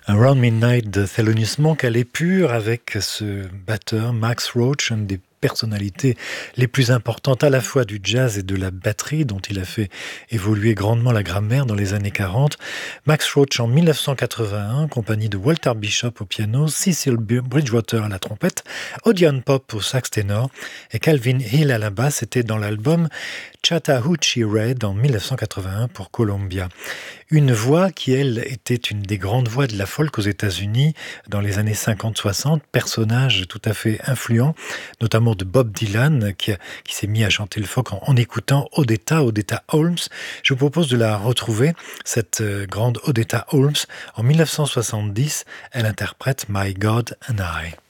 Around Midnight de Thelonious Monk à l'épure avec ce batteur Max Roach, une des personnalités les plus importantes à la fois du jazz et de la batterie dont il a fait évoluer grandement la grammaire dans les années 40. Max Roach en 1981, compagnie de Walter Bishop au piano, Cecil Bridgewater à la trompette, Odeon Pop au sax ténor et Calvin Hill à la basse, c'était dans l'album Chattahoochee Red en 1981 pour Columbia. Une voix qui, elle, était une des grandes voix de la folk aux États-Unis dans les années 50-60, personnage tout à fait influent, notamment de Bob Dylan, qui s'est mis à chanter le folk en écoutant Odetta Holmes. Je vous propose de la retrouver, cette grande Odetta Holmes. En 1970, elle interprète My God and I.